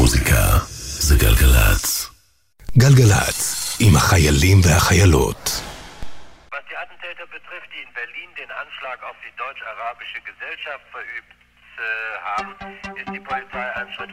מוזיקה זה גלגלצ. גלגלצ, עם החיילים והחיילות. Was die Attentäter betrifft, die in Berlin den Anschlag auf die deutsch-arabische Gesellschaft verübt haben, ist die Polizei einen Schritt